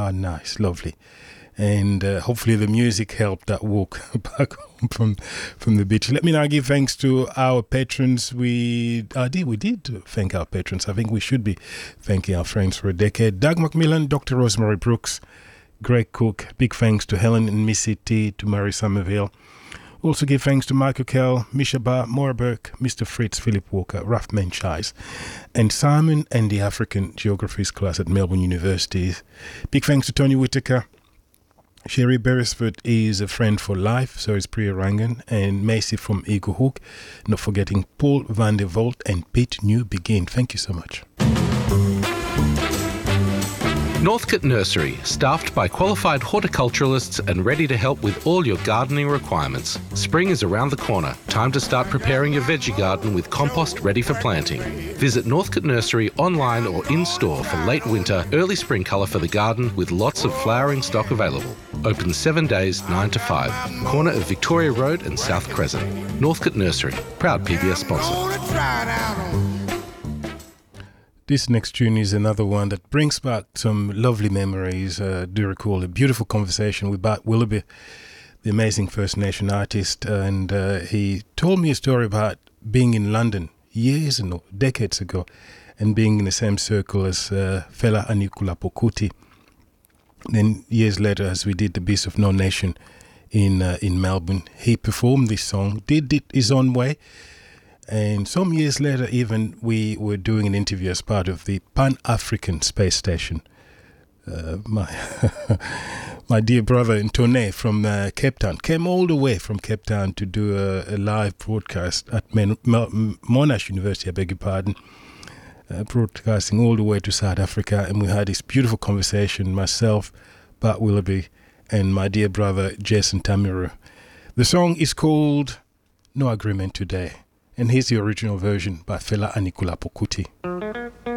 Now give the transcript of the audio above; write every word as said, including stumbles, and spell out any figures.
Ah, nice, lovely. And uh, hopefully the music helped that walk back home from from the beach. Let me now give thanks to our patrons. We uh, did we did thank our patrons. I think we should be thanking our friends for a decade. Doug McMillan, Doctor Rosemary Brooks, Greg Cook. Big thanks to Helen and Missy T, to Mary Somerville. Also give thanks to Michael Kell, Misha Ba, Maura Burke, Mister Fritz, Philip Walker, Ralph Menchais, and Simon and the African Geographies class at Melbourne University. Big thanks to Tony Whitaker. Sherry Beresford is a friend for life, so is Priya Rangan, and Macy from Eagle Hook. Not forgetting Paul van der Volt and Pete New Begin. Thank you so much. Northcote Nursery, staffed by qualified horticulturalists and ready to help with all your gardening requirements. Spring is around the corner. Time to start preparing your veggie garden with compost ready for planting. Visit Northcote Nursery online or in-store for late winter, early spring colour for the garden with lots of flowering stock available. Open seven days, nine to five. Corner of Victoria Road and South Crescent. Northcote Nursery, proud P B S sponsor. This next tune is another one that brings back some lovely memories. Uh, do recall a beautiful conversation with Bart Willoughby, the amazing First Nation artist, and uh, he told me a story about being in London years and decades ago, and being in the same circle as uh, Fela Anikulapo Kuti. Then years later, as we did the Beast of No Nation in uh, in Melbourne, he performed this song, did it his own way. And some years later, even, we were doing an interview as part of the Pan-African Space Station. Uh, my my dear brother Ntone from uh, Cape Town came all the way from Cape Town to do a, a live broadcast at Men- M- Monash University, I beg your pardon, uh, broadcasting all the way to South Africa. And we had this beautiful conversation, myself, Bart Willoughby, and my dear brother Jason Tamiru. The song is called No Agreement Today. And here's the original version by Fela Anikulapo Kuti.